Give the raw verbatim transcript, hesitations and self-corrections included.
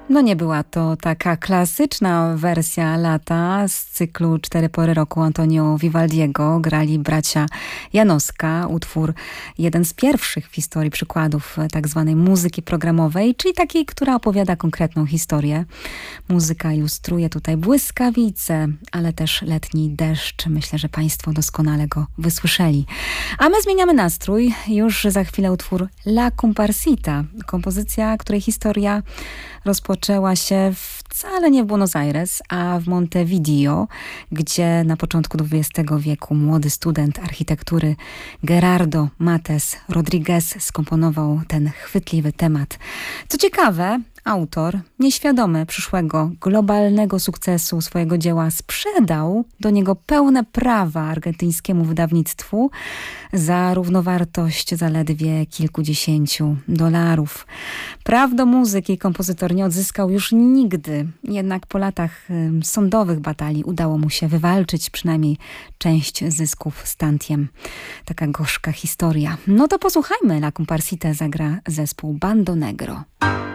No nie była to taka klasyczna wersja lata z cyklu Cztery pory roku Antonio Vivaldiego. Grali bracia Janowska, utwór jeden z pierwszych w historii przykładów tak zwanej muzyki programowej, czyli takiej, która opowiada konkretną historię. Muzyka ilustruje tutaj błyskawice, ale też letni deszcz. Myślę, że Państwo doskonale go wysłyszeli. A my zmieniamy nastrój. Już za chwilę utwór La Comparsita. Kompozycja, której historia rozpoczęła się wcale nie w Buenos Aires, a w Montevideo, gdzie na początku dwudziestego wieku młody student architektury Gerardo Mates Rodriguez skomponował ten chwytliwy temat. Co ciekawe, autor, nieświadomy przyszłego globalnego sukcesu swojego dzieła, sprzedał do niego pełne prawa argentyńskiemu wydawnictwu za równowartość zaledwie kilkudziesięciu dolarów. Praw do muzyki kompozytor nie odzyskał już nigdy, jednak po latach y, sądowych batalii udało mu się wywalczyć przynajmniej część zysków z tantiem. Taka gorzka historia. No to posłuchajmy, La Comparsita zagra zespół Bando Negro.